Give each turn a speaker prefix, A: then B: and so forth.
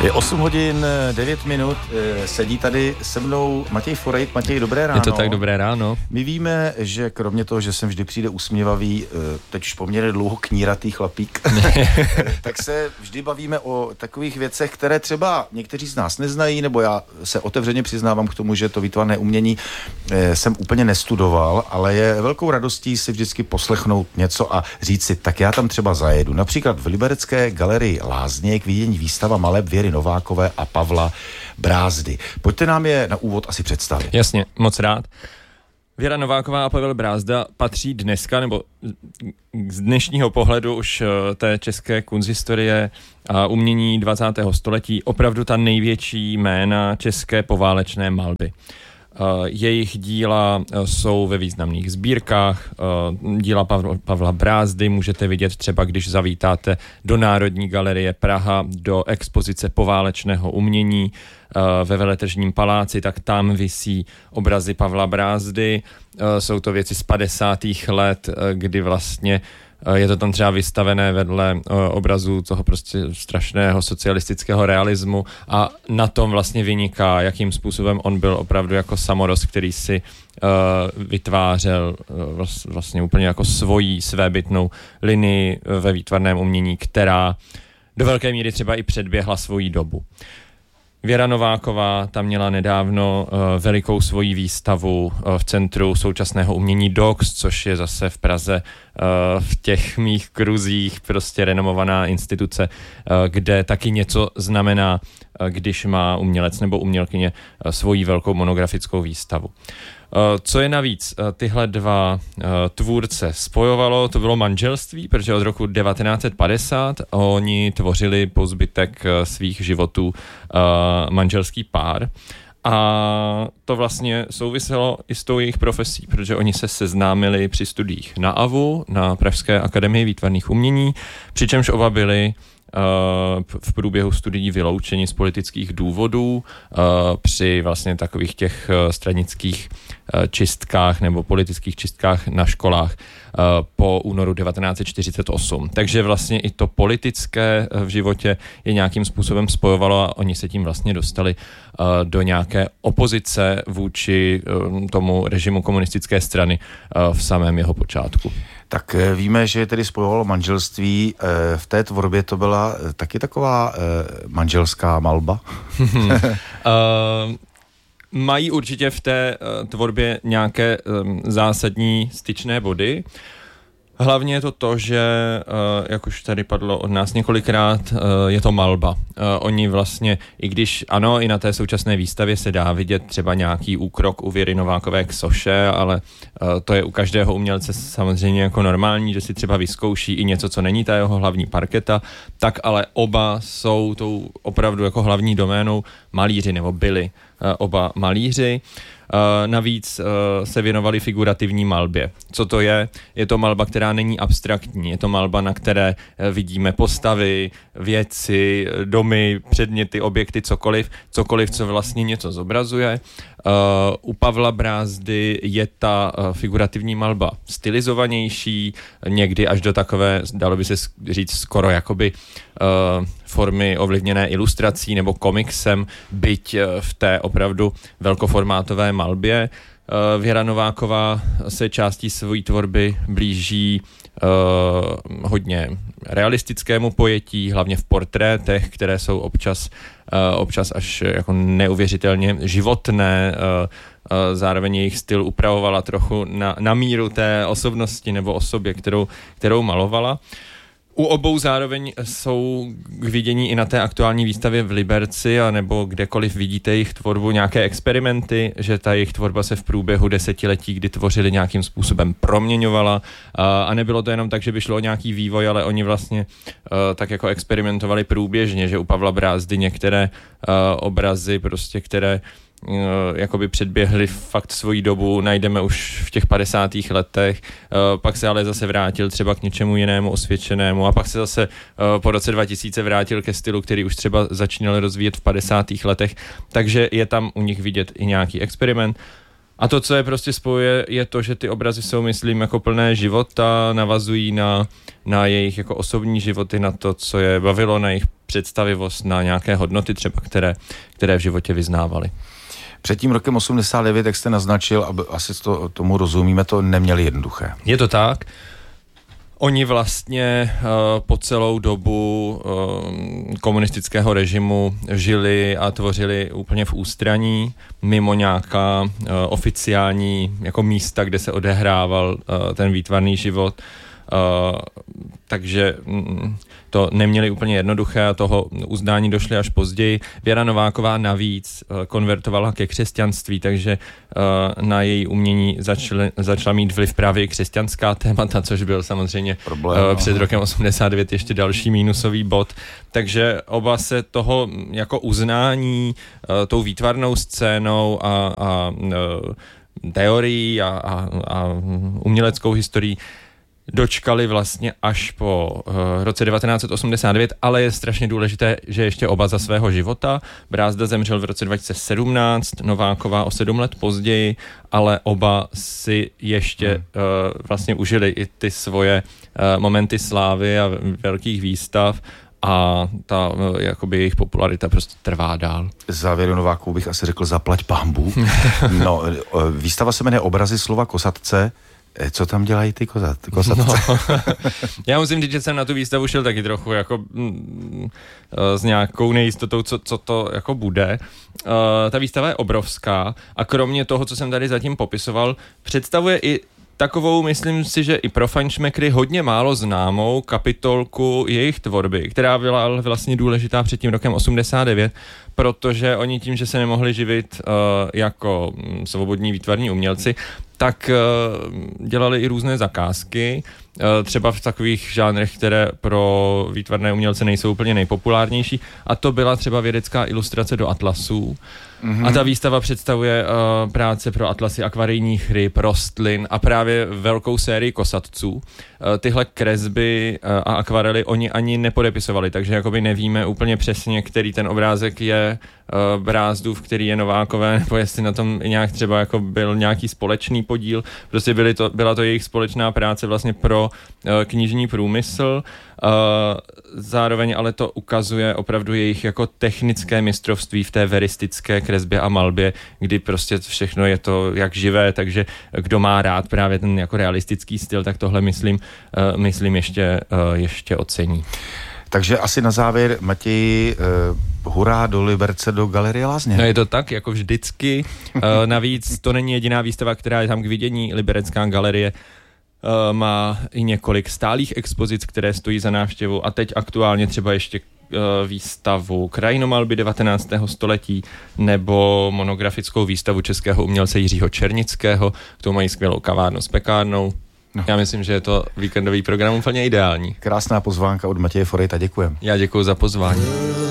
A: Je 8 hodin 9 minut, sedí tady se mnou Matěj Forejt. Matěj, dobré ráno.
B: Je to tak, dobré ráno.
A: My víme, že kromě toho, že sem vždy přijde usměvavý, teď už poměrně dlouho kníratý chlapík, tak se vždy bavíme o takových věcech, které třeba někteří z nás neznají, nebo já se otevřeně přiznávám k tomu, že to výtvarné umění jsem úplně nestudoval, ale je velkou radostí si vždycky poslechnout něco a říct si, tak já tam třeba zajedu. Například v liberecké galerii Lázně k vidění výstava maleb Věry Novákové a Pavla Brázdy. Pojďte nám je na úvod asi představit.
B: Jasně, moc rád. Věra Nováková a Pavel Brázda patří dneska, nebo z dnešního pohledu už té české kunsthistorie a umění 20. století opravdu ta největší jména české poválečné malby. Jejich díla jsou ve významných sbírkách. Díla Pavla Brázdy můžete vidět třeba, když zavítáte do Národní galerie Praha, do expozice poválečného umění ve Veletržním paláci, tak tam visí obrazy Pavla Brázdy. Jsou to věci z 50. let, kdy vlastně je to tam třeba vystavené vedle obrazu toho prostě strašného socialistického realismu a na tom vlastně vyniká, jakým způsobem on byl opravdu jako samorost, který si vytvářel vlastně úplně jako svoji svébytnou linii ve výtvarném umění, která do velké míry třeba i předběhla svoji dobu. Věra Nováková tam měla nedávno velikou svoji výstavu v Centru současného umění DOX, což je zase v Praze v těch mých kruzích prostě renomovaná instituce, kde taky něco znamená, když má umělec nebo umělkyně svoji velkou monografickou výstavu. Co je navíc tyhle dva tvůrce spojovalo, to bylo manželství, protože od roku 1950 oni tvořili po zbytek svých životů manželský pár. A to vlastně souviselo i s tou jejich profesí, protože oni se seznámili při studiích na AVU, na Pražské akademii výtvarných umění, přičemž oba byli v průběhu studií vyloučeni z politických důvodů při vlastně takových těch stranických čistkách nebo politických čistkách na školách po únoru 1948. Takže vlastně i to politické v životě je nějakým způsobem spojovalo a oni se tím vlastně dostali do nějaké opozice vůči tomu režimu komunistické strany v samém jeho počátku.
A: Tak víme, že tedy spojovalo manželství. V té tvorbě to byla taky taková manželská malba?
B: Mají určitě v té tvorbě nějaké zásadní styčné body. Hlavně je to, že, jak už tady padlo od nás několikrát, je to malba. Oni vlastně, i když ano, i na té současné výstavě se dá vidět třeba nějaký úkrok u Věry Novákové k soše, ale to je u každého umělce samozřejmě jako normální, že si třeba vyzkouší i něco, co není ta jeho hlavní parketa, tak ale oba jsou tou opravdu jako hlavní doménou malíři, nebo byli oba malíři. Navíc se věnovali figurativní malbě. Co to je? Je to malba, která není abstraktní. Je to malba, na které vidíme postavy, věci, domy, předměty, objekty, cokoliv, co vlastně něco zobrazuje. U Pavla Brázdy je ta figurativní malba stylizovanější, někdy až do takové, dalo by se říct, skoro jakoby formy ovlivněné ilustrací nebo komiksem, byť v té opravdu velkoformátové malbě. Věra Nováková se částí své tvorby blíží hodně realistickému pojetí, hlavně v portrétech, které jsou občas až jako neuvěřitelně životné. Zároveň jejich styl upravovala trochu na míru té osobnosti nebo osobě, kterou malovala. U obou zároveň jsou k vidění i na té aktuální výstavě v Liberci a nebo kdekoliv vidíte jejich tvorbu nějaké experimenty, že ta jejich tvorba se v průběhu desetiletí, kdy tvořili, nějakým způsobem proměňovala a nebylo to jenom tak, že by šlo o nějaký vývoj, ale oni vlastně tak jako experimentovali průběžně, že u Pavla Brázdy některé obrazy prostě, které jakoby předběhli fakt svoji dobu, najdeme už v těch 50. letech, pak se ale zase vrátil třeba k něčemu jinému osvědčenému a pak se zase po roce 2000 vrátil ke stylu, který už třeba začínal rozvíjet v 50. letech, takže je tam u nich vidět i nějaký experiment. A to, co je prostě spojuje, je to, že ty obrazy jsou, myslím, jako plné života, navazují na jejich jako osobní životy, na to, co je bavilo, na jejich představivost, na nějaké hodnoty třeba, které v životě vyznávali.
A: Před tím rokem 89, jak jste naznačil, aby asi tomu rozumíme, to neměli jednoduché.
B: Je to tak. Oni vlastně po celou dobu komunistického režimu žili a tvořili úplně v ústraní, mimo nějaká oficiální jako místa, kde se odehrával ten výtvarný život. Takže to neměli úplně jednoduché a toho uznání došli až později. Věra Nováková navíc konvertovala ke křesťanství, takže na její umění začala mít vliv právě křesťanská témata, což byl samozřejmě před rokem 89 ještě další mínusový bod. Takže oba se toho jako uznání tou výtvarnou scénou a teorií a uměleckou historií dočkali vlastně až po roce 1989, ale je strašně důležité, že ještě oba za svého života. Brázda zemřel v roce 2017, Nováková o 7 let později, ale oba si ještě vlastně užili i ty svoje momenty slávy a velkých výstav a ta jakoby jejich popularita prostě trvá dál.
A: Za Věru Novákovou bych asi řekl zaplať pánbůh. No, výstava se jmenuje Obrazy slova Kosatce. Co tam dělají ty kosatce?
B: No, já musím říct, že jsem na tu výstavu šel taky trochu jako s nějakou nejistotou, co to jako bude. Ta výstava je obrovská a kromě toho, co jsem tady zatím popisoval, představuje i takovou, myslím si, že i pro fajnšmekry hodně málo známou kapitolku jejich tvorby, která byla vlastně důležitá před tím rokem 89, protože oni tím, že se nemohli živit jako svobodní výtvarní umělci, tak dělali i různé zakázky, třeba v takových žánrech, které pro výtvarné umělce nejsou úplně nejpopulárnější, a to byla třeba vědecká ilustrace do atlasů. Mm-hmm. A ta výstava představuje práce pro atlasy akvarijních ryb, rostlin a právě velkou sérii kosatců. Tyhle kresby a akvarely oni ani nepodepisovali, takže jakoby nevíme úplně přesně, který ten obrázek je Brázdův, který je Novákové, nebo jestli na tom nějak třeba jako byl nějaký společný podíl. Prostě byla to jejich společná práce vlastně pro knižní průmysl. Zároveň ale to ukazuje opravdu jejich jako technické mistrovství v té veristické kresbě a malbě, kdy prostě všechno je to jak živé, takže kdo má rád právě ten jako realistický styl, tak tohle myslím ještě ocení.
A: Takže asi na závěr, Matěj, hurá do Liberce, do Galerie Lázně.
B: No je to tak, jako vždycky. Navíc to není jediná výstava, která je tam k vidění. Liberecká galerie má i několik stálých expozic, které stojí za návštěvu a teď aktuálně třeba ještě výstavu krajinomalby 19. století nebo monografickou výstavu českého umělce Jiřího Černického. K tomu mají skvělou kavárnu s pekárnou. No. Já myslím, že je to víkendový program úplně ideální.
A: Krásná pozvánka od Matěje Forejta, děkujem.
B: Já děkuji za pozvání.